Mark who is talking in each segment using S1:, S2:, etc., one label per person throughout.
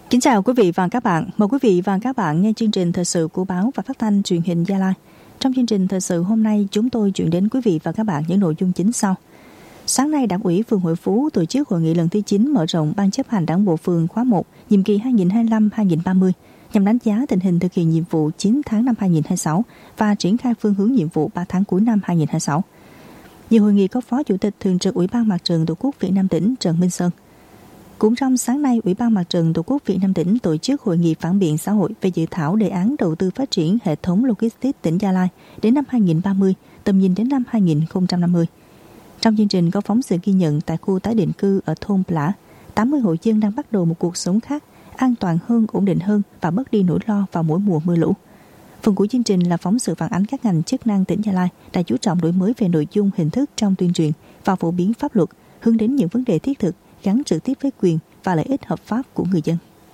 S1: Kính chào quý vị và các bạn. Mời quý vị và các bạn nghe chương trình thời sự của báo và phát thanh truyền hình Gia Lai. Trong chương trình thời sự hôm nay, chúng tôi chuyển đến quý vị và các bạn những nội dung chính sau. Sáng nay, Đảng ủy phường Hội Phú tổ chức hội nghị lần thứ 9 mở rộng Ban chấp hành Đảng bộ phường khóa 1, nhiệm kỳ 2025-2030, nhằm đánh giá tình hình thực hiện nhiệm vụ 9 tháng năm 2026 và triển khai phương hướng nhiệm vụ 3 tháng cuối năm 2026. Dự hội nghị có Phó Chủ tịch Thường trực Ủy ban Mặt trận Tổ quốc Việt Nam tỉnh Trần Minh Sơn. Cũng trong sáng nay, Ủy ban Mặt trận Tổ quốc Việt Nam tỉnh tổ chức hội nghị phản biện xã hội về dự thảo đề án đầu tư phát triển hệ thống logistics tỉnh Gia Lai đến năm 2030, tầm nhìn đến năm 2050. Trong chương trình có phóng sự ghi nhận tại khu tái định cư ở thôn Plã, 80 hộ dân đang bắt đầu một cuộc sống khác, an toàn hơn, ổn định hơn và bớt đi nỗi lo vào mỗi mùa mưa lũ. Phần cuối chương trình là phóng sự phản ánh các ngành chức năng tỉnh Gia Lai đã chú trọng đổi mới về nội dung, hình thức trong tuyên truyền và phổ biến pháp luật, hướng đến những vấn đề thiết thực gắn trực tiếp với quyền và lợi ích hợp pháp của người dân.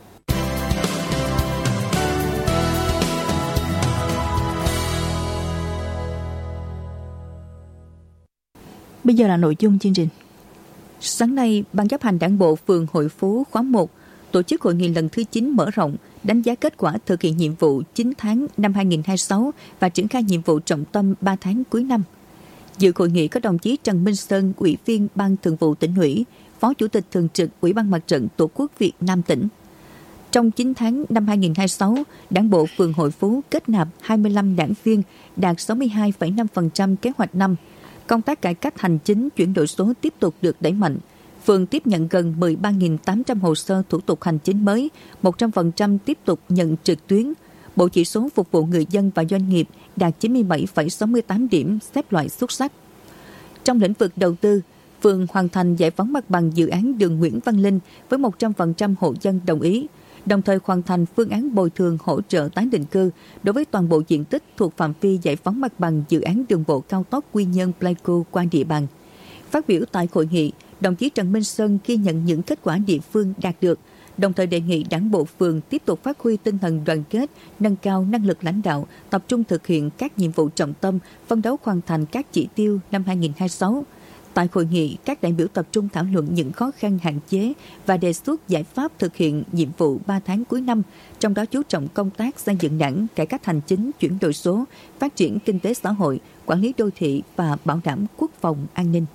S1: Bây giờ là nội dung chương trình.
S2: Sáng nay, Ban chấp hành Đảng bộ phường Hội Phú khóa 1 tổ chức hội nghị lần thứ 9 mở rộng, đánh giá kết quả thực hiện nhiệm vụ 9 tháng năm 2026 và triển khai nhiệm vụ trọng tâm 3 tháng cuối năm. Dự hội nghị có đồng chí Trần Minh Sơn, Ủy viên Ban Thường vụ Tỉnh ủy, Phó Chủ tịch Thường trực Ủy ban Mặt trận Tổ quốc Việt Nam tỉnh. Trong 9 tháng năm 2026, Đảng bộ phường Hội Phú kết nạp 25 đảng viên, đạt 62,5% kế hoạch năm. Công tác cải cách hành chính chuyển đổi số tiếp tục được đẩy mạnh. Phường tiếp nhận gần 13.800 hồ sơ thủ tục hành chính mới, 100% tiếp tục nhận trực tuyến. Bộ chỉ số phục vụ người dân và doanh nghiệp đạt 97,68 điểm, xếp loại xuất sắc. Trong lĩnh vực đầu tư, phường hoàn thành giải phóng mặt bằng dự án đường Nguyễn Văn Linh với 100% hộ dân đồng ý, đồng thời hoàn thành phương án bồi thường hỗ trợ tái định cư đối với toàn bộ diện tích thuộc phạm vi giải phóng mặt bằng dự án đường bộ cao tốc Quy Nhơn - Pleiku qua địa bàn. Phát biểu tại hội nghị, đồng chí Trần Minh Sơn ghi nhận những kết quả địa phương đạt được, đồng thời đề nghị Đảng bộ phường tiếp tục phát huy tinh thần đoàn kết, nâng cao năng lực lãnh đạo, tập trung thực hiện các nhiệm vụ trọng tâm, phấn đấu hoàn thành các chỉ tiêu năm 2026. Tại hội nghị, các đại biểu tập trung thảo luận những khó khăn hạn chế và đề xuất giải pháp thực hiện nhiệm vụ 3 tháng cuối năm, trong đó chú trọng công tác xây dựng đảng, cải cách hành chính, chuyển đổi số, phát triển kinh tế xã hội, quản lý đô thị và bảo đảm quốc phòng an ninh.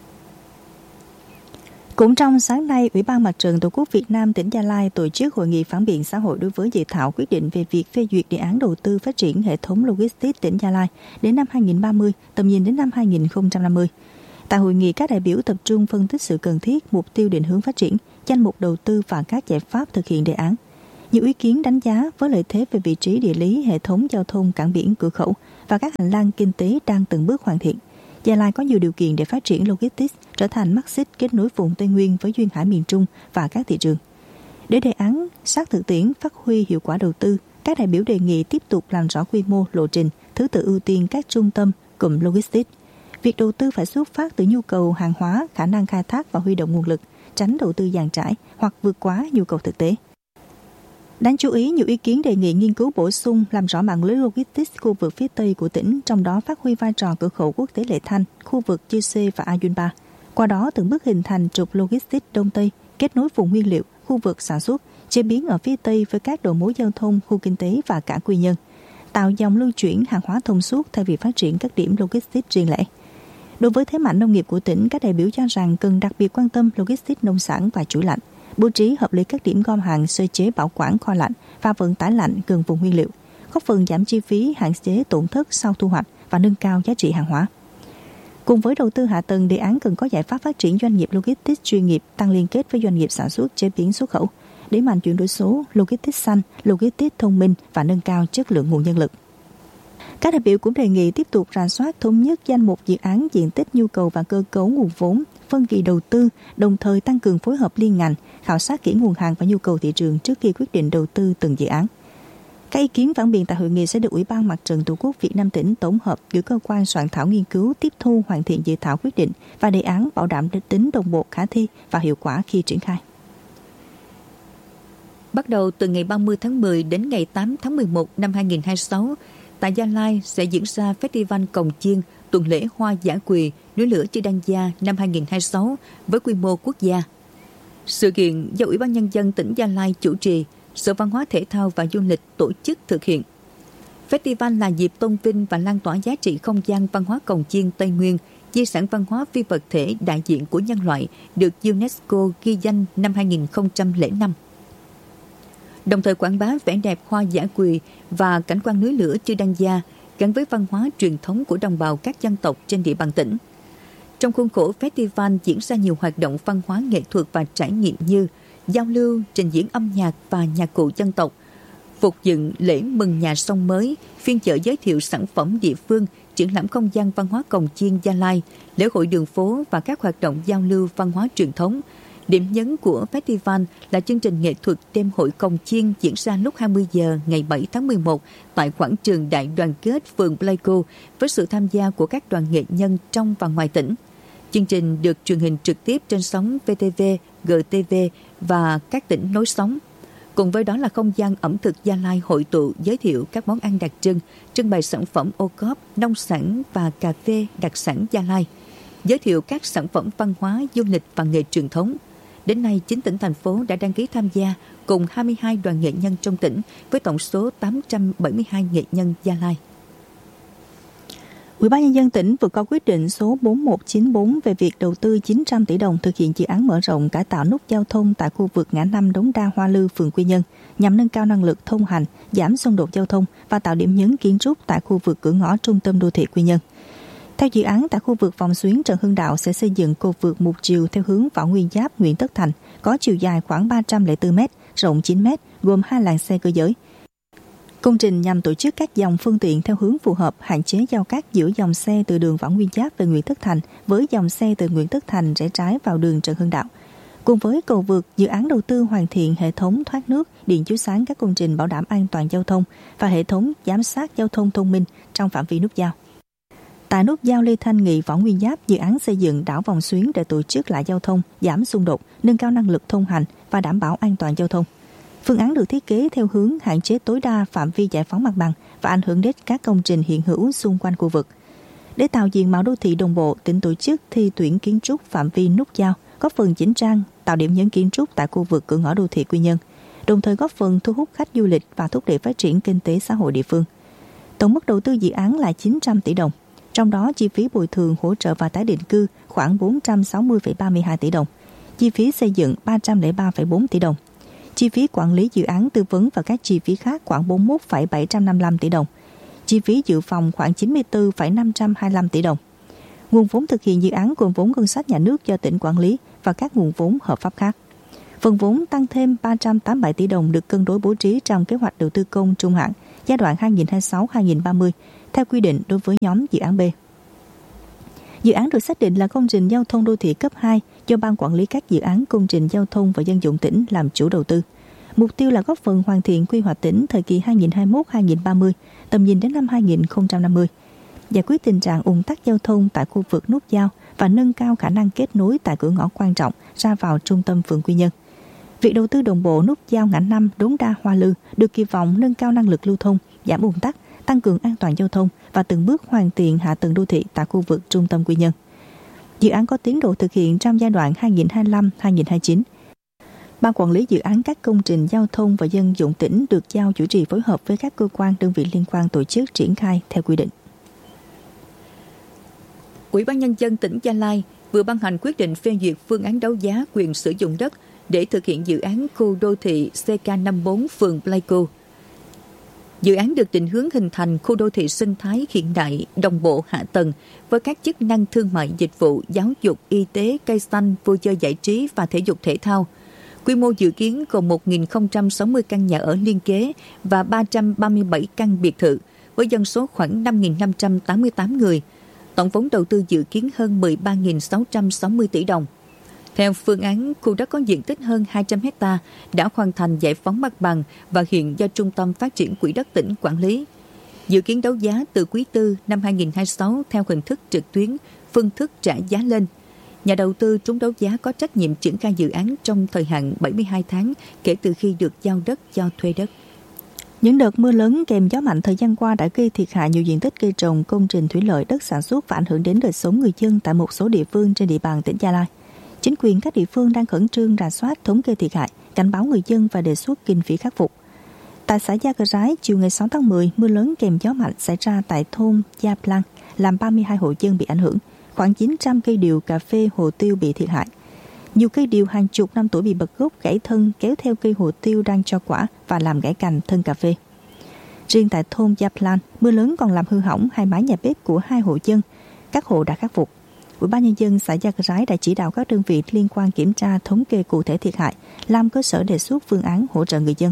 S1: Cũng trong sáng nay, Ủy ban Mặt trận Tổ quốc Việt Nam tỉnh Gia Lai tổ chức hội nghị phản biện xã hội đối với dự thảo quyết định về việc phê duyệt đề án đầu tư phát triển hệ thống logistics tỉnh Gia Lai đến năm 2030, tầm nhìn đến năm 2050. Tại hội nghị, các đại biểu tập trung phân tích sự cần thiết, mục tiêu định hướng phát triển, danh mục đầu tư và các giải pháp thực hiện đề án. Nhiều ý kiến đánh giá với lợi thế về vị trí địa lý, hệ thống giao thông, cảng biển, cửa khẩu và các hành lang kinh tế đang từng bước hoàn thiện, Gia Lai có nhiều điều kiện để phát triển logistics trở thành mắt xích kết nối vùng Tây Nguyên với duyên hải miền Trung và các thị trường. Để đề án sát thực tiễn phát huy hiệu quả đầu tư, các đại biểu đề nghị tiếp tục làm rõ quy mô, lộ trình, thứ tự ưu tiên các trung tâm, cụm logistics. Việc đầu tư phải xuất phát từ nhu cầu hàng hóa, khả năng khai thác và huy động nguồn lực, tránh đầu tư dàn trải hoặc vượt quá nhu cầu thực tế. Đáng chú ý, nhiều ý kiến đề nghị nghiên cứu bổ sung làm rõ mạng lưới logistics khu vực phía Tây của tỉnh, trong đó phát huy vai trò cửa khẩu quốc tế Lệ Thanh, khu vực Chư Sê và Ayunpa. Qua đó từng bước hình thành trục logistics Đông Tây, kết nối vùng nguyên liệu, khu vực sản xuất, chế biến ở phía Tây với các đầu mối giao thông, khu kinh tế và cả Quy Nhơn, tạo dòng lưu chuyển hàng hóa thông suốt thay vì phát triển các điểm logistics riêng lẻ. Đối với thế mạnh nông nghiệp của tỉnh, các đại biểu cho rằng cần đặc biệt quan tâm logistics nông sản và trữ lạnh, bố trí hợp lý các điểm gom hàng, sơ chế bảo quản kho lạnh và vận tải lạnh gần vùng nguyên liệu, góp phần giảm chi phí, hạn chế tổn thất sau thu hoạch và nâng cao giá trị hàng hóa. Cùng với đầu tư hạ tầng, đề án cần có giải pháp phát triển doanh nghiệp logistics chuyên nghiệp, tăng liên kết với doanh nghiệp sản xuất, chế biến, xuất khẩu, đẩy mạnh chuyển đổi số, logistics xanh, logistics thông minh và nâng cao chất lượng nguồn nhân lực. Các đại biểu cũng đề nghị tiếp tục rà soát thống nhất danh mục dự án, diện tích, nhu cầu và cơ cấu nguồn vốn, phân kỳ đầu tư, đồng thời tăng cường phối hợp liên ngành, khảo sát kỹ nguồn hàng và nhu cầu thị trường trước khi quyết định đầu tư từng dự án. Các ý kiến phản biện tại hội nghị sẽ được Ủy ban Mặt trận Tổ quốc Việt Nam tỉnh tổng hợp gửi cơ quan soạn thảo nghiên cứu, tiếp thu hoàn thiện dự thảo quyết định và đề án, bảo đảm tính đồng bộ, khả thi và hiệu quả khi triển khai.
S2: Bắt đầu từ ngày 30 tháng 10 đến ngày 8 tháng 11 năm 2026, tại Gia Lai sẽ diễn ra Festival Cồng Chiêng, tuần lễ hoa dã quỳ, núi lửa Chư Đăng Gia năm 2026 với quy mô quốc gia. Sự kiện do Ủy ban Nhân dân tỉnh Gia Lai chủ trì, Sở Văn hóa Thể thao và Du lịch tổ chức thực hiện. Festival là dịp tôn vinh và lan tỏa giá trị không gian văn hóa cồng chiêng Tây Nguyên, di sản văn hóa phi vật thể đại diện của nhân loại, được UNESCO ghi danh năm 2005. Đồng thời quảng bá vẻ đẹp hoa dã quỳ và cảnh quan núi lửa Chư Đăng Gia gắn với văn hóa truyền thống của đồng bào các dân tộc trên địa bàn tỉnh. Trong khuôn khổ festival diễn ra nhiều hoạt động văn hóa nghệ thuật và trải nghiệm như giao lưu, trình diễn âm nhạc và nhạc cụ dân tộc, phục dựng lễ mừng nhà sông mới, phiên chợ giới thiệu sản phẩm địa phương, triển lãm không gian văn hóa cồng chiêng Gia Lai, lễ hội đường phố và các hoạt động giao lưu văn hóa truyền thống. Điểm nhấn của festival là chương trình nghệ thuật đêm hội cồng chiêng diễn ra lúc 20 giờ ngày 7 tháng 11 tại quảng trường Đại đoàn kết phường Pleiku với sự tham gia của các đoàn nghệ nhân trong và ngoài tỉnh. Chương trình được truyền hình trực tiếp trên sóng VTV, GTV và các tỉnh nối sóng. Cùng với đó là không gian ẩm thực Gia Lai hội tụ giới thiệu các món ăn đặc trưng, trưng bày sản phẩm ô cóp, nông sản và cà phê đặc sản Gia Lai, giới thiệu các sản phẩm văn hóa, du lịch và nghề truyền thống. Đến nay, 9 tỉnh, thành phố đã đăng ký tham gia cùng 22 đoàn nghệ nhân trong tỉnh với tổng số 872 nghệ nhân Gia Lai.
S1: Ủy ban Nhân dân tỉnh vừa có quyết định số 4194 về việc đầu tư 900 tỷ đồng thực hiện dự án mở rộng cải tạo nút giao thông tại khu vực ngã năm Đống Đa Hoa Lư, phường Quy Nhơn, nhằm nâng cao năng lực thông hành, giảm xung đột giao thông và tạo điểm nhấn kiến trúc tại khu vực cửa ngõ trung tâm đô thị Quy Nhơn. Theo dự án, tại khu vực vòng xuyến Trần Hưng Đạo sẽ xây dựng cột vượt một chiều theo hướng Võ Nguyên Giáp, Nguyễn Tất Thành, có chiều dài khoảng 304 m, rộng 9 m, gồm 2 làn xe cơ giới. Công trình nhằm tổ chức các dòng phương tiện theo hướng phù hợp, hạn chế giao cắt giữa dòng xe từ đường Võ Nguyên Giáp về Nguyễn Tất Thành với dòng xe từ Nguyễn Tất Thành rẽ trái vào đường Trần Hưng Đạo. Cùng với cầu vượt, dự án đầu tư hoàn thiện hệ thống thoát nước, điện chiếu sáng các công trình bảo đảm an toàn giao thông và hệ thống giám sát giao thông thông minh trong phạm vi nút giao. Tại nút giao Lê Thanh Nghị Võ Nguyên Giáp, dự án xây dựng đảo vòng xuyến để tổ chức lại giao thông, giảm xung đột, nâng cao năng lực thông hành và đảm bảo an toàn giao thông. Phương án được thiết kế theo hướng hạn chế tối đa phạm vi giải phóng mặt bằng và ảnh hưởng đến các công trình hiện hữu xung quanh khu vực. Để tạo diện mạo đô thị đồng bộ, tỉnh tổ chức thi tuyển kiến trúc phạm vi nút giao, góp phần chỉnh trang, tạo điểm nhấn kiến trúc tại khu vực cửa ngõ đô thị Quy Nhơn, đồng thời góp phần thu hút khách du lịch và thúc đẩy phát triển kinh tế xã hội địa phương. Tổng mức đầu tư dự án là 900 tỷ đồng, trong đó chi phí bồi thường, hỗ trợ và tái định cư khoảng 460,32 tỷ đồng, chi phí xây dựng 303,4 tỷ đồng. Chi phí quản lý dự án, tư vấn và các chi phí khác khoảng 41,755 tỷ đồng. Chi phí dự phòng khoảng 94,525 tỷ đồng. Nguồn vốn thực hiện dự án gồm vốn ngân sách nhà nước do tỉnh quản lý và các nguồn vốn hợp pháp khác. Phần vốn tăng thêm 387 tỷ đồng được cân đối bố trí trong kế hoạch đầu tư công trung hạn giai đoạn 2026-2030 theo quy định đối với nhóm dự án B. Dự án được xác định là công trình giao thông đô thị cấp 2 do Ban Quản lý các dự án công trình giao thông và dân dụng tỉnh làm chủ đầu tư. Mục tiêu là góp phần hoàn thiện quy hoạch tỉnh thời kỳ 2021-2030, tầm nhìn đến năm 2050, giải quyết tình trạng ùn tắc giao thông tại khu vực nút giao và nâng cao khả năng kết nối tại cửa ngõ quan trọng ra vào trung tâm phường Quy Nhơn. Việc đầu tư đồng bộ nút giao ngã năm Đống Đa Hoa Lư được kỳ vọng nâng cao năng lực lưu thông, giảm ùn tắc, tăng cường an toàn giao thông và từng bước hoàn thiện hạ tầng đô thị tại khu vực trung tâm Quy Nhơn. Dự án có tiến độ thực hiện trong giai đoạn 2025-2029. Ban quản lý dự án các công trình giao thông và dân dụng tỉnh được giao chủ trì phối hợp với các cơ quan đơn vị liên quan tổ chức triển khai theo quy định.
S2: Ủy ban Nhân dân tỉnh Gia Lai vừa ban hành quyết định phê duyệt phương án đấu giá quyền sử dụng đất để thực hiện dự án khu đô thị CK54 phường Pleiku. Dự án được định hướng hình thành khu đô thị sinh thái hiện đại, đồng bộ hạ tầng với các chức năng thương mại, dịch vụ, giáo dục, y tế, cây xanh, vui chơi giải trí và thể dục thể thao. Quy mô dự kiến gồm 1.060 căn nhà ở liên kế và 337 căn biệt thự với dân số khoảng 5.588 người. Tổng vốn đầu tư dự kiến hơn 13.660 tỷ đồng. Theo phương án, khu đất có diện tích hơn 200 ha đã hoàn thành giải phóng mặt bằng và hiện do Trung tâm Phát triển Quỹ đất tỉnh quản lý. Dự kiến đấu giá từ quý 4 năm 2026 theo hình thức trực tuyến, phương thức trả giá lên. Nhà đầu tư trúng đấu giá có trách nhiệm triển khai dự án trong thời hạn 72 tháng kể từ khi được giao đất cho thuê đất.
S1: Những đợt mưa lớn kèm gió mạnh thời gian qua đã gây thiệt hại nhiều diện tích cây trồng, công trình thủy lợi, đất sản xuất và ảnh hưởng đến đời sống người dân tại một số địa phương trên địa bàn tỉnh Gia Lai. Chính quyền các địa phương đang khẩn trương rà soát thống kê thiệt hại, cảnh báo người dân và đề xuất kinh phí khắc phục. Tại xã Gia Cờ Rái, chiều ngày 6 tháng 10, mưa lớn kèm gió mạnh xảy ra tại thôn Gia Plan, làm 32 hộ dân bị ảnh hưởng. Khoảng 900 cây điều, cà phê, hồ tiêu bị thiệt hại. Nhiều cây điều hàng chục năm tuổi bị bật gốc, gãy thân, kéo theo cây hồ tiêu đang cho quả và làm gãy cành thân cà phê. Riêng tại thôn Gia Plan, mưa lớn còn làm hư hỏng 2 mái nhà bếp của 2 hộ dân. Các hộ đã khắc phục. Ủy ban nhân dân xã Gia Cờ Rái đã chỉ đạo các đơn vị liên quan kiểm tra thống kê cụ thể thiệt hại, làm cơ sở đề xuất phương án hỗ trợ người dân.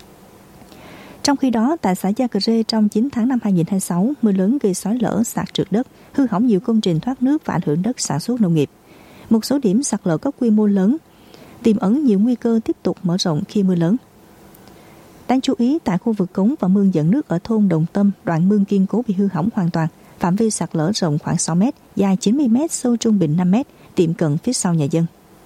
S1: Trong khi đó, tại xã Gia Cờ Rê trong 9 tháng năm 2026, mưa lớn gây xói lở, sạt trượt đất, hư hỏng nhiều công trình thoát nước và ảnh hưởng đất sản xuất nông nghiệp. Một số điểm sạt lở có quy mô lớn, tiềm ẩn nhiều nguy cơ tiếp tục mở rộng khi mưa lớn. Đáng chú ý, tại khu vực cống và mương dẫn nước ở thôn Đồng Tâm, đoạn mương kiên cố bị hư hỏng hoàn toàn, phạm vi sạt lở rộng khoảng 6 m, dài 90 m, sâu trung bình 5 m, tiệm cận phía sau nhà dân.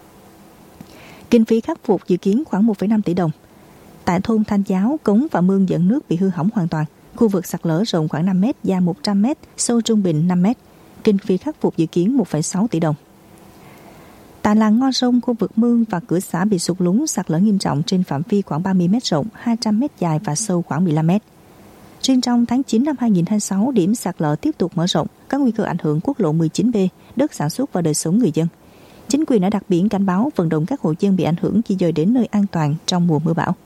S1: Kinh phí khắc phục dự kiến khoảng 1,5 tỷ đồng. Tại thôn Thanh Giáo, cống và mương dẫn nước bị hư hỏng hoàn toàn. Khu vực sạt lở rộng khoảng 5 m, dài 100 m, sâu trung bình 5 m. Kinh phí khắc phục dự kiến 1,6 tỷ đồng. Tại làng Ngo Rông, khu vực mương và cửa xã bị sụt lún sạt lở nghiêm trọng trên phạm vi khoảng 30 m rộng, 200 m dài và sâu khoảng 15 m. Riêng trong tháng 9 năm 2026, điểm sạt lở tiếp tục mở rộng, có nguy cơ ảnh hưởng quốc lộ 19B, đất sản xuất và đời sống người dân. Chính quyền đã đặt biển cảnh báo vận động các hộ dân bị ảnh hưởng di dời đến nơi an toàn trong mùa mưa bão.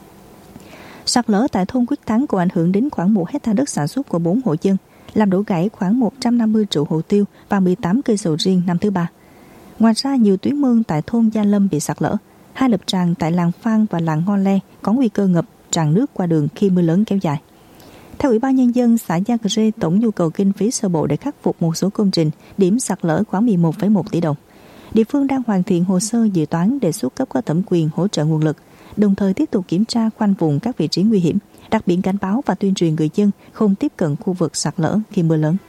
S1: Sạt lở tại thôn Quyết Thắng cũng ảnh hưởng đến khoảng 1 hectare đất sản xuất của 4 hộ dân, làm đổ gãy khoảng 150 trụ hồ tiêu và 18 cây sầu riêng năm thứ 3. Ngoài ra, nhiều tuyến mương tại thôn Gia Lâm bị sạt lở. 2 đập tràn tại làng Phan và làng Ngo Le có nguy cơ ngập tràn nước qua đường khi mưa lớn kéo dài. Theo Ủy ban nhân dân xã Gia Cờ Rê, tổng nhu cầu kinh phí sơ bộ để khắc phục một số công trình điểm sạt lở khoảng 11,1 tỷ đồng. Địa phương đang hoàn thiện hồ sơ dự toán đề xuất cấp có thẩm quyền hỗ trợ nguồn lực, đồng thời tiếp tục kiểm tra khoanh vùng các vị trí nguy hiểm, đặc biệt cảnh báo và tuyên truyền người dân không tiếp cận khu vực sạt lở khi mưa lớn.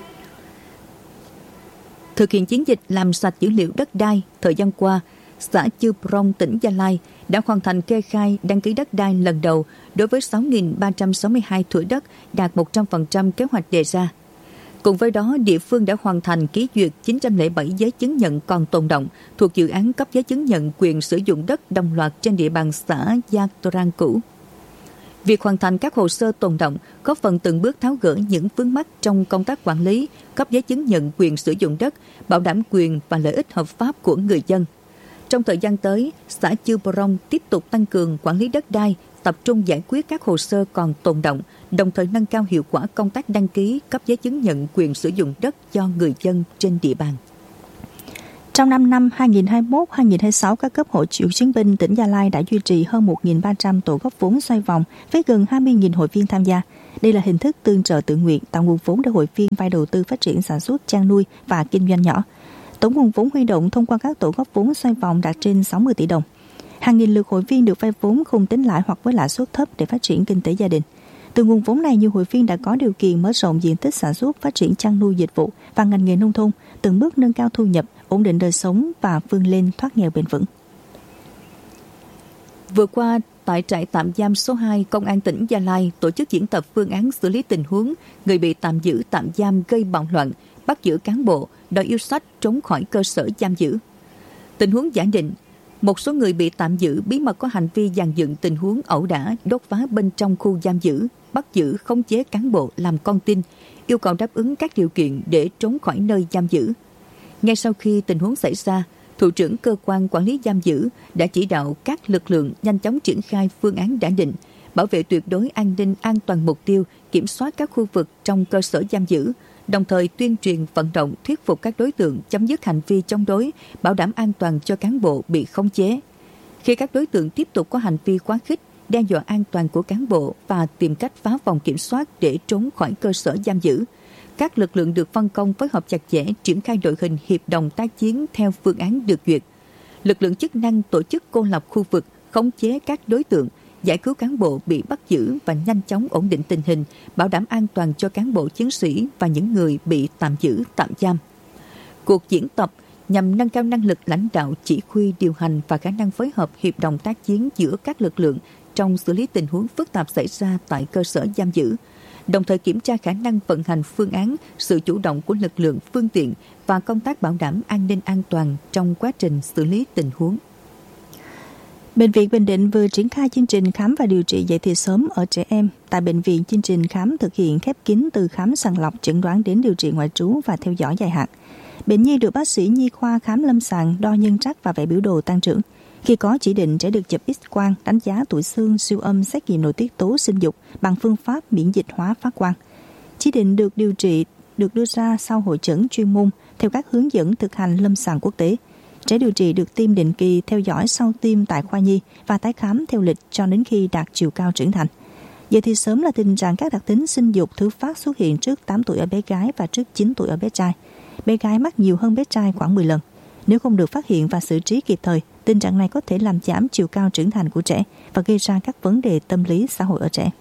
S2: Thực hiện chiến dịch làm sạch dữ liệu đất đai, thời gian qua, xã Chư Prong, tỉnh Gia Lai đã hoàn thành kê khai đăng ký đất đai lần đầu đối với 6.362 thửa đất, đạt 100% kế hoạch đề ra. Cùng với đó, địa phương đã hoàn thành ký duyệt 907 giấy chứng nhận còn tồn động thuộc dự án cấp giấy chứng nhận quyền sử dụng đất đồng loạt trên địa bàn xã Gia Trang cũ. Việc hoàn thành các hồ sơ tồn động góp phần từng bước tháo gỡ những vướng mắc trong công tác quản lý, cấp giấy chứng nhận quyền sử dụng đất, bảo đảm quyền và lợi ích hợp pháp của người dân. Trong thời gian tới, xã Chư Prong tiếp tục tăng cường quản lý đất đai, tập trung giải quyết các hồ sơ còn tồn động, đồng thời nâng cao hiệu quả công tác đăng ký, cấp giấy chứng nhận quyền sử dụng đất cho người dân trên địa bàn.
S1: Trong 5 năm 2021-2026, các cấp hội cựu chiến binh tỉnh Gia Lai đã duy trì hơn 1.300 tổ góp vốn xoay vòng với gần 20.000 hội viên tham gia. Đây là hình thức tương trợ tự nguyện tạo nguồn vốn để hội viên vay đầu tư phát triển sản xuất, chăn nuôi và kinh doanh nhỏ. Tổng nguồn vốn huy động thông qua các tổ góp vốn xoay vòng đạt trên 60 tỷ đồng. Hàng nghìn lượt hội viên được vay vốn không tính lãi hoặc với lãi suất thấp để phát triển kinh tế gia đình. Từ nguồn vốn này, nhiều hội viên đã có điều kiện mở rộng diện tích sản xuất, phát triển chăn nuôi dịch vụ và ngành nghề nông thôn, từng bước nâng cao thu nhập, ổn định đời sống và vươn lên thoát nghèo bền vững.
S2: Vừa qua, tại trại tạm giam số 2, Công an tỉnh Gia Lai tổ chức diễn tập phương án xử lý tình huống người bị tạm giữ tạm giam gây bạo loạn, bắt giữ cán bộ, đòi yêu sách trốn khỏi cơ sở giam giữ. Tình huống giả định, một số người bị tạm giữ bí mật có hành vi dàn dựng tình huống ẩu đả, đốt phá bên trong khu giam giữ, bắt giữ, khống chế cán bộ làm con tin, yêu cầu đáp ứng các điều kiện để trốn khỏi nơi giam giữ. Ngay sau khi tình huống xảy ra, Thủ trưởng cơ quan quản lý giam giữ đã chỉ đạo các lực lượng nhanh chóng triển khai phương án đã định, bảo vệ tuyệt đối an ninh an toàn mục tiêu, kiểm soát các khu vực trong cơ sở giam giữ, đồng thời tuyên truyền vận động thuyết phục các đối tượng chấm dứt hành vi chống đối, bảo đảm an toàn cho cán bộ bị khống chế. Khi các đối tượng tiếp tục có hành vi quá khích, đe dọa an toàn của cán bộ và tìm cách phá vòng kiểm soát để trốn khỏi cơ sở giam giữ, các lực lượng được phân công phối hợp chặt chẽ triển khai đội hình hiệp đồng tác chiến theo phương án được duyệt. Lực lượng chức năng tổ chức cô lập khu vực, khống chế các đối tượng, giải cứu cán bộ bị bắt giữ và nhanh chóng ổn định tình hình, bảo đảm an toàn cho cán bộ chiến sĩ và những người bị tạm giữ, tạm giam. Cuộc diễn tập nhằm nâng cao năng lực lãnh đạo, chỉ huy, điều hành và khả năng phối hợp hiệp đồng tác chiến giữa các lực lượng trong xử lý tình huống phức tạp xảy ra tại cơ sở giam giữ, đồng thời kiểm tra khả năng vận hành phương án, sự chủ động của lực lượng, phương tiện và công tác bảo đảm an ninh an toàn trong quá trình xử lý tình huống.
S1: Bệnh viện Bình Định vừa triển khai chương trình khám và điều trị dậy thì sớm ở trẻ em. Tại bệnh viện, chương trình khám thực hiện khép kín từ khám sàng lọc, chẩn đoán đến điều trị ngoại trú và theo dõi dài hạn. Bệnh nhi được bác sĩ nhi khoa khám lâm sàng, đo nhân trắc và vẽ biểu đồ tăng trưởng. Khi có chỉ định, trẻ được chụp X-quang, đánh giá tuổi xương, siêu âm, xét nghiệm nội tiết tố sinh dục bằng phương pháp miễn dịch hóa phát quang. Chỉ định được điều trị được đưa ra sau hội chẩn chuyên môn theo các hướng dẫn thực hành lâm sàng quốc tế. Trẻ điều trị được tiêm định kỳ, theo dõi sau tiêm tại khoa nhi và tái khám theo lịch cho đến khi đạt chiều cao trưởng thành. Dậy thì sớm là tình trạng các đặc tính sinh dục thứ phát xuất hiện trước 8 tuổi ở bé gái và trước 9 tuổi ở bé trai. Bé gái mắc nhiều hơn bé trai khoảng 10 lần. Nếu không được phát hiện và xử trí kịp thời, tình trạng này có thể làm giảm chiều cao trưởng thành của trẻ và gây ra các vấn đề tâm lý xã hội ở trẻ.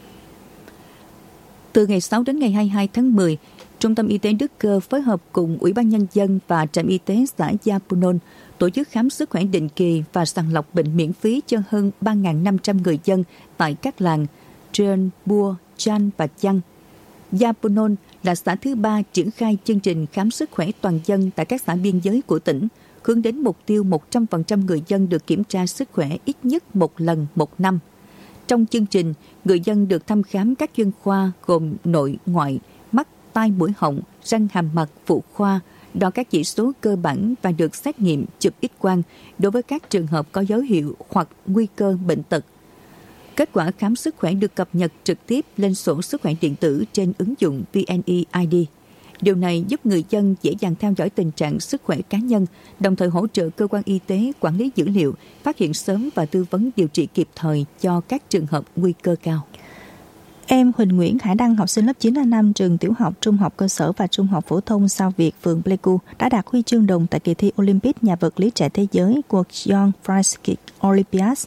S2: Từ ngày 6 đến ngày 22 tháng 10, Trung tâm Y tế Đức Cơ phối hợp cùng Ủy ban Nhân dân và trạm y tế xã Gia Punon tổ chức khám sức khỏe định kỳ và sàng lọc bệnh miễn phí cho hơn 3.500 người dân tại các làng Trơn, Bua, Chan và Chăng. Gia Punon là xã thứ 3 triển khai chương trình khám sức khỏe toàn dân tại các xã biên giới của tỉnh, hướng đến mục tiêu 100% người dân được kiểm tra sức khỏe ít nhất một lần một năm. Trong chương trình, người dân được thăm khám các chuyên khoa gồm nội, ngoại, mắt, tai, mũi, họng, răng, hàm mặt, phụ khoa, đo các chỉ số cơ bản và được xét nghiệm chụp X-quang đối với các trường hợp có dấu hiệu hoặc nguy cơ bệnh tật. Kết quả khám sức khỏe được cập nhật trực tiếp lên sổ sức khỏe điện tử trên ứng dụng VNeID. Điều này giúp người dân dễ dàng theo dõi tình trạng sức khỏe cá nhân, đồng thời hỗ trợ cơ quan y tế quản lý dữ liệu, phát hiện sớm và tư vấn điều trị kịp thời cho các trường hợp nguy cơ cao.
S1: Em Huỳnh Nguyễn Hải Đăng, học sinh lớp 9A5 trường tiểu học, trung học cơ sở và trung học phổ thông Sao Việt, phường Pleiku đã đạt huy chương đồng tại kỳ thi Olympic nhà vật lý trẻ thế giới World Young Prize Olympiads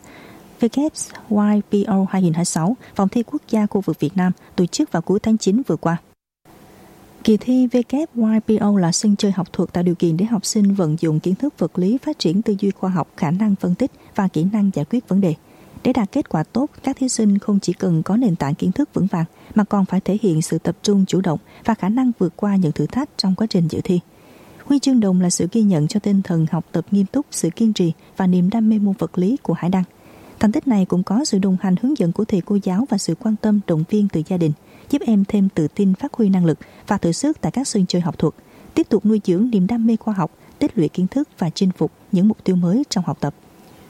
S1: WYPO 2026, vòng thi quốc gia khu vực Việt Nam, tổ chức vào cuối tháng 9 vừa qua. Kỳ thi WYPO là sân chơi học thuật tạo điều kiện để học sinh vận dụng kiến thức vật lý, phát triển tư duy khoa học, khả năng phân tích và kỹ năng giải quyết vấn đề. Để đạt kết quả tốt, các thí sinh không chỉ cần có nền tảng kiến thức vững vàng mà còn phải thể hiện sự tập trung, chủ động và khả năng vượt qua những thử thách trong quá trình dự thi. Huy chương đồng là sự ghi nhận cho tinh thần học tập nghiêm túc, sự kiên trì và niềm đam mê môn vật lý của Hải Đăng. Thành tích này cũng có sự đồng hành hướng dẫn của thầy cô giáo và sự quan tâm động viên từ gia đình, giúp em thêm tự tin phát huy năng lực và thử sức tại các sân chơi học thuật, tiếp tục nuôi dưỡng niềm đam mê khoa học, tích lũy kiến thức và chinh phục những mục tiêu mới trong học tập.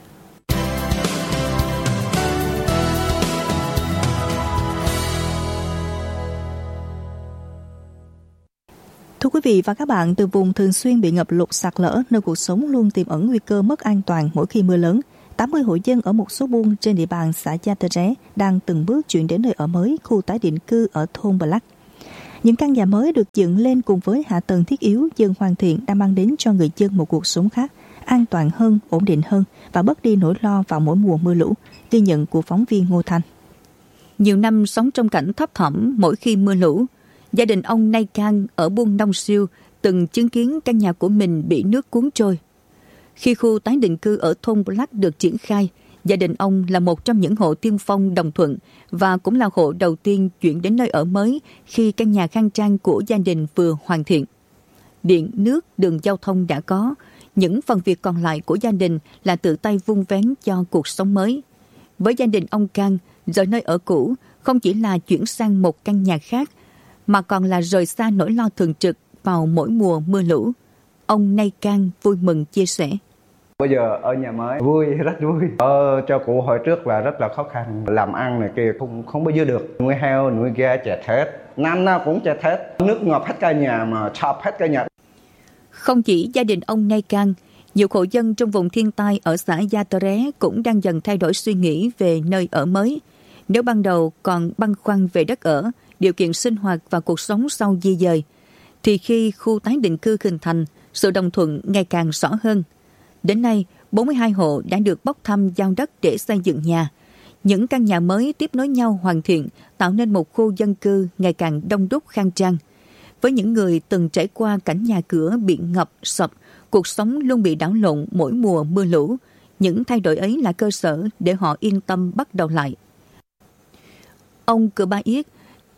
S1: Thưa quý vị và các bạn, từ vùng thường xuyên bị ngập lụt, sạt lở, nơi cuộc sống luôn tiềm ẩn nguy cơ mất an toàn mỗi khi mưa lớn, 80 hộ dân ở một số buôn trên địa bàn xã Gia Tơ Ré đang từng bước chuyển đến nơi ở mới, khu tái định cư ở thôn Bờ Lắc. Những căn nhà mới được dựng lên cùng với hạ tầng thiết yếu dần hoàn thiện đang mang đến cho người dân một cuộc sống khác, an toàn hơn, ổn định hơn và bớt đi nỗi lo vào mỗi mùa mưa lũ, ghi nhận của phóng viên Ngô Thanh.
S2: Nhiều năm sống trong cảnh thấp thỏm mỗi khi mưa lũ, gia đình ông Nay Cang ở buôn Nông Siêu từng chứng kiến căn nhà của mình bị nước cuốn trôi. Khi khu tái định cư ở thôn Black được triển khai, gia đình ông là một trong những hộ tiên phong đồng thuận và cũng là hộ đầu tiên chuyển đến nơi ở mới khi căn nhà khang trang của gia đình vừa hoàn thiện. Điện, nước, đường giao thông đã có, những phần việc còn lại của gia đình là tự tay vun vén cho cuộc sống mới. Với gia đình ông Cang, rời nơi ở cũ không chỉ là chuyển sang một căn nhà khác, mà còn là rời xa nỗi lo thường trực vào mỗi mùa mưa lũ. Ông Nay Cang vui mừng chia sẻ.
S3: Bây giờ ở nhà mới vui, rất vui. Cho cụ hồi trước là rất là khó khăn. Làm ăn này kia không bao giờ được. Nuôi heo, nuôi gà chẹt hết. Năm nào cũng chẹt hết. Nước ngập hết cả nhà mà chọc hết cả nhà.
S2: Không chỉ gia đình ông Nay Cang, nhiều hộ dân trong vùng thiên tai ở xã Gia Tơ Ré cũng đang dần thay đổi suy nghĩ về nơi ở mới. Nếu ban đầu còn băn khoăn về đất ở, điều kiện sinh hoạt và cuộc sống sau di dời, thì khi khu tái định cư hình thành, sự đồng thuận ngày càng rõ hơn. Đến nay, 42 hộ đã được bốc thăm giao đất để xây dựng nhà. Những căn nhà mới tiếp nối nhau hoàn thiện, tạo nên một khu dân cư ngày càng đông đúc khang trang. Với những người từng trải qua cảnh nhà cửa bị ngập, sập, cuộc sống luôn bị đảo lộn mỗi mùa mưa lũ, những thay đổi ấy là cơ sở để họ yên tâm bắt đầu lại. Ông Cờ Ba Yết,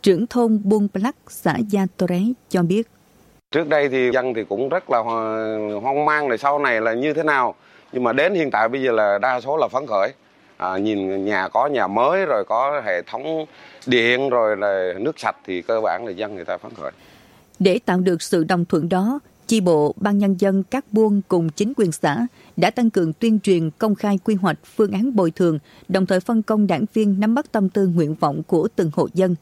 S2: trưởng thôn Buôn Plắc, xã Gia Toré cho biết.
S4: Trước đây thì dân thì cũng rất là hoang mang là sau này là như thế nào. Nhưng mà đến hiện tại bây giờ là đa số là phấn khởi. Nhìn nhà có nhà mới rồi có hệ thống điện rồi là nước sạch thì cơ bản là dân người ta phấn khởi.
S2: Để tạo được sự đồng thuận đó, chi bộ, ban nhân dân các buôn cùng chính quyền xã đã tăng cường tuyên truyền công khai quy hoạch phương án bồi thường, đồng thời phân công đảng viên nắm bắt tâm tư nguyện vọng của từng hộ dân.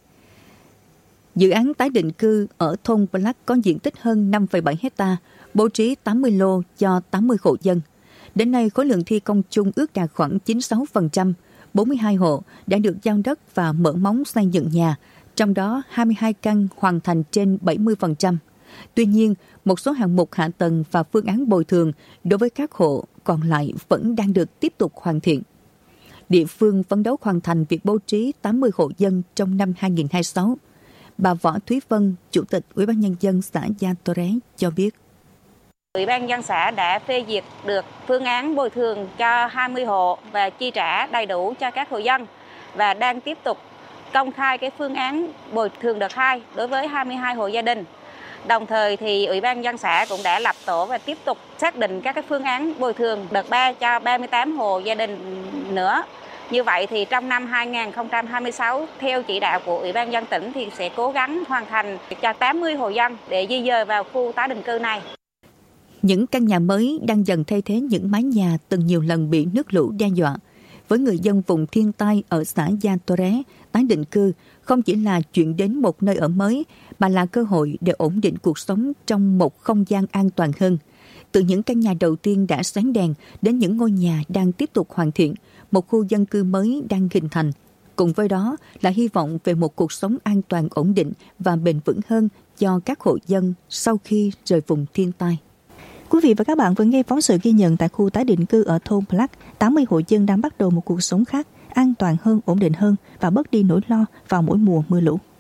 S2: Dự án tái định cư ở thôn Plắc có diện tích hơn 5,7 hectare, bố trí 80 lô cho 80 hộ dân. Đến nay, khối lượng thi công chung ước đạt khoảng 96%, 42 hộ đã được giao đất và mở móng xây dựng nhà, trong đó 22 căn hoàn thành trên 70%. Tuy nhiên, một số hạng mục hạ tầng và phương án bồi thường đối với các hộ còn lại vẫn đang được tiếp tục hoàn thiện. Địa phương phấn đấu hoàn thành việc bố trí 80 hộ dân trong năm 2026. Bà Võ Thúy Vân, Chủ tịch Ủy ban Nhân dân xã Gia Toré cho biết.
S5: Ủy ban nhân dân xã đã phê duyệt được phương án bồi thường cho 20 hộ và chi trả đầy đủ cho các hộ dân và đang tiếp tục công khai cái phương án bồi thường đợt 2 đối với 22 hộ gia đình. Đồng thời thì Ủy ban nhân dân xã cũng đã lập tổ và tiếp tục xác định các cái phương án bồi thường đợt 3 cho 38 hộ gia đình nữa. Như vậy thì trong năm 2026, theo chỉ đạo của Ủy ban nhân dân tỉnh thì sẽ cố gắng hoàn thành cho 80 hộ dân để di dời vào khu tái định cư này.
S2: Những căn nhà mới đang dần thay thế những mái nhà từng nhiều lần bị nước lũ đe dọa. Với người dân vùng thiên tai ở xã Gia Toré, tái định cư không chỉ là chuyện đến một nơi ở mới, mà là cơ hội để ổn định cuộc sống trong một không gian an toàn hơn. Từ những căn nhà đầu tiên đã sáng đèn đến những ngôi nhà đang tiếp tục hoàn thiện, một khu dân cư mới đang hình thành. Cùng với đó là hy vọng về một cuộc sống an toàn, ổn định và bền vững hơn cho các hộ dân sau khi rời vùng thiên tai.
S1: Quý vị và các bạn vừa nghe phóng sự ghi nhận tại khu tái định cư ở thôn Plắc, 80 hộ dân đang bắt đầu một cuộc sống khác, an toàn hơn, ổn định hơn và bớt đi nỗi lo vào mỗi mùa mưa lũ.